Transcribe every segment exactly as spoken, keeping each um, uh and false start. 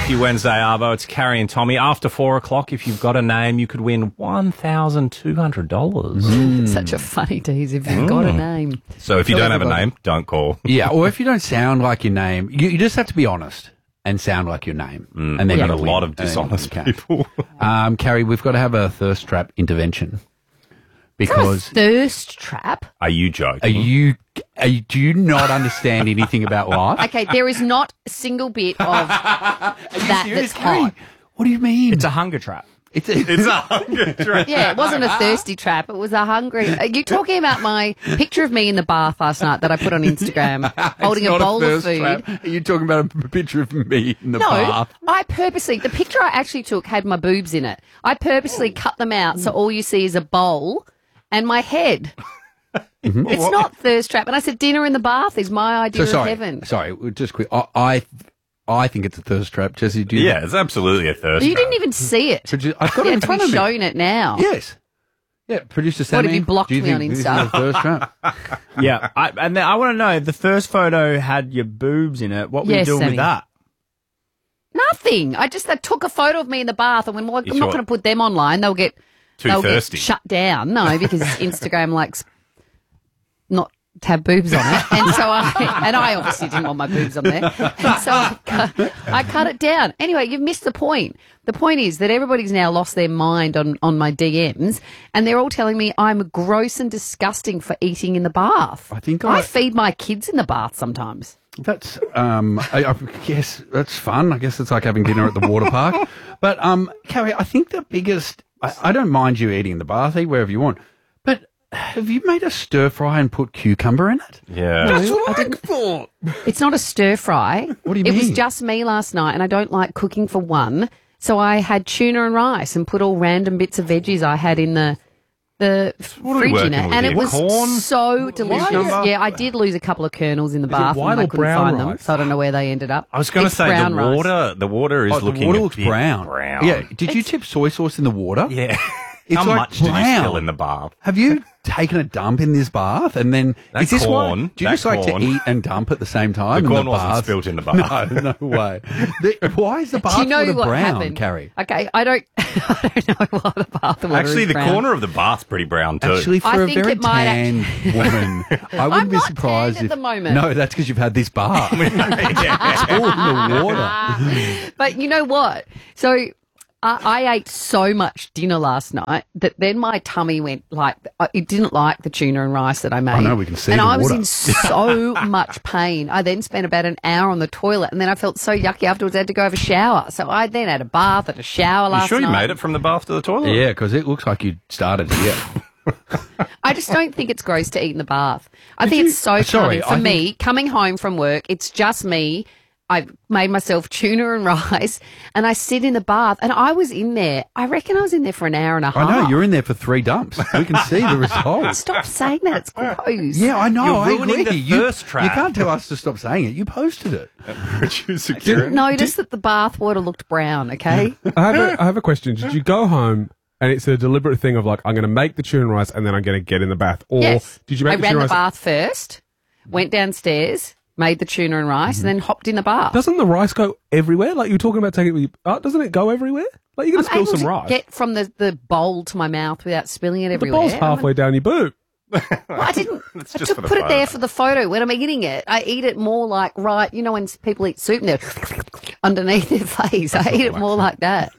you Wednesday, Arvo. It's Carrie and Tommy. After four o'clock, if you've got a name, you could win one thousand two hundred dollars. Mm. Such a funny tease if you've mm. got a name. So if you don't have a name, don't call. Yeah, or if you don't sound like your name, you, you just have to be honest and sound like your name. Mm. And then We've you got a lot of dishonest people. um, Carrie, we've got to have a thirst trap intervention. Because thirst trap? Are you joking? Are you, are you? Do you not understand anything about life? Okay, there is not a single bit of that that's hot. What do you mean? It's a hunger trap. It's a, it's a hunger trap. Yeah, it wasn't a thirsty trap. It was a hungry. Are you talking about my picture of me in the bath last night that I put on Instagram holding a bowl a of food? Trap. Are you talking about a picture of me in the no, bath? No, I purposely, the picture I actually took had my boobs in it. I purposely cut them out so all you see is a bowl and my head. Mm-hmm. It's not thirst trap. And I said dinner in the bath is my idea so sorry, of heaven. Sorry, just quick. I, I I think it's a thirst trap, Jesse. Do you yeah, it's absolutely a thirst you trap. You didn't even see it. Produ- I've got yeah, it in to front be of me. shown it now. Yes. Yeah, producer Sammy. What, have you blocked do you me think on this is Insta? a thirst trap? Yeah, I, and then I want to know, the first photo had your boobs in it. What were yes, you doing Sammy. with that? Nothing. I just I took a photo of me in the bath and went, well, I'm sure? not going to put them online. They'll get Too they'll thirsty. get shut down. No, because Instagram likes not to have boobs on it, and so I and I obviously didn't want my boobs on there, and so I cut, I cut it down. Anyway, you've missed the point. The point is that everybody's now lost their mind on on my D Ms, and they're all telling me I'm gross and disgusting for eating in the bath. I think I, I feed my kids in the bath sometimes. That's, um, I, I guess that's fun. I guess it's like having dinner at the water park. But, um, Carrie, I think the biggest, I, I don't mind you eating in the bath, eat wherever you want. But have you made a stir fry and put cucumber in it? Yeah. That's what I, I thought. It's not a stir fry. What do you it mean? It was just me last night, and I don't like cooking for one. So I had tuna and rice and put all random bits of veggies I had in the the What are we fridge in it, working with and here? it was Corn? so delicious. Cucumber? Yeah, I did lose a couple of kernels in the bath, white and I or couldn't brown find them, rice? so I don't know where they ended up. I was going to It's say brown the rice. water. The water is Oh, the looking water a looks bit brown. brown. Yeah. Did you tip soy sauce in the water? Yeah. It's How like much did you brown. spill in the bath? Have you taken a dump in this bath and then That is this corn, why, do you that just like corn. to eat and dump at the same time? The in corn the wasn't bath? spilt in the bath. No, no way. The, why is the bath Do you know water what brown, happened? Carrie? Okay, I don't, I don't know why the bath water Actually, is the brown. corner of the bath's pretty brown too. Actually, for I a think very it might tan woman, I wouldn't I'm be not surprised tanned if at the moment. No, that's because you've had this bath. It's all in the water. But you know what? So I, I ate so much dinner last night that then my tummy went like, it didn't like the tuna and rice that I made. I know, we can see And the I was water. in so much pain. I then spent about an hour on the toilet, and then I felt so yucky afterwards I had to go have a shower. So I then had a bath and a shower You last sure you night. made it from the bath to the toilet? Yeah, because it looks like you started here. I just don't think it's gross to eat in the bath. I think it's so Sorry, funny. For I me, coming home from work, it's just me. I made myself tuna and rice, and I sit in the bath, and I was in there. I reckon I was in there for an hour and a half. I know, you're in there for three dumps. We can see the results. Stop saying that. It's gross. Yeah, I know. You're I ruining agree. the you, thirst trap. You can't tell us to stop saying it. You posted it. Producer Didn't Kieran. notice that the bath water looked brown, okay? I have a, I have a question. Did you go home and it's a deliberate thing of like, I'm going to make the tuna and rice and then I'm going to get in the bath? Or Yes. did you make I the ran tuna the and rice? bath first, went downstairs, made the tuna and rice, and then hopped in the bath. Doesn't the rice go everywhere? Like you were talking about taking it with your, uh, doesn't it go everywhere? Like you're going to I'm spill able some to rice. get from the, the bowl to my mouth without spilling it the everywhere. bowl's halfway down your boob. Well, I didn't. It's I just took, for the put it there photo. for the photo. When I'm eating it, I eat it more like right. You know, when people eat soup and they're underneath their face, I eat it more like that.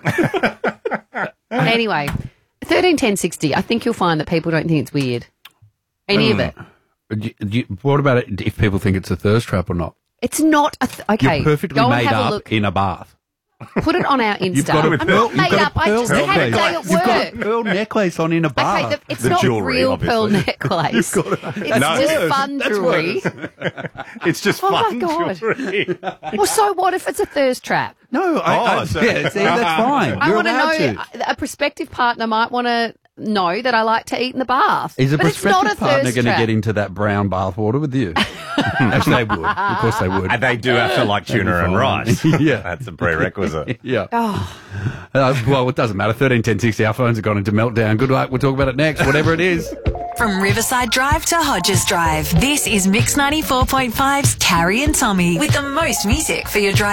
Anyway, thirteen ten sixty. I think you'll find that people don't think it's weird. Any of it. Do you- do you- what about it if people think it's a thirst trap or not? It's not. A th- okay, You're perfectly go and made have a up look. in a bath. Put it on our Insta. You've got a I'm pearl, not you've made got up. a I pearl just had a necklace. day at You've got a work. pearl necklace on in a bath. Okay, the, it's The not jewellery, real pearl obviously. necklace. You've got a- It's No. just Worse. fun That's jewellery. It's just Oh my fun God. jewellery. Well, so what if it's a thirst trap? No, I, Oh, I, so- yeah, see, that's fine. I You're want to allowed know. to. A prospective partner might want to know that I like to eat in the bath. Is a but it's not prospective a partner thirst going to trap. get into that brown bath water with you? Actually, they would. Of course, they would. And they do have to like tuna and fine. rice. Yeah. That's a prerequisite. Yeah. Oh, Uh, well, it doesn't matter. thirteen ten sixty. Our phones have gone into meltdown. Good luck. We'll talk about it next. Whatever it is. From Riverside Drive to Hodges Drive, this is Mix ninety-four point five's Carrie and Tommy with the most music for your drive.